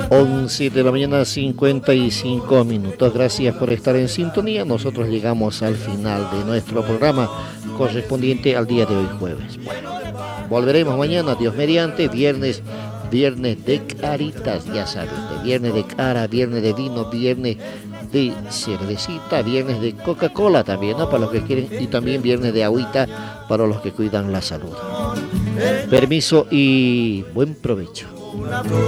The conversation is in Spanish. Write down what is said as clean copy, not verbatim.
11 de la mañana, 55 minutos. Gracias por estar en sintonía. Nosotros llegamos al final de nuestro programa correspondiente al día de hoy, jueves. Bueno, volveremos mañana, Dios mediante, viernes de caritas, ya saben, de viernes de cara, viernes de vino, viernes de cervecita, viernes de Coca-Cola también, ¿no? Para los que quieren, y también viernes de agüita para los que cuidan la salud. Permiso y buen provecho.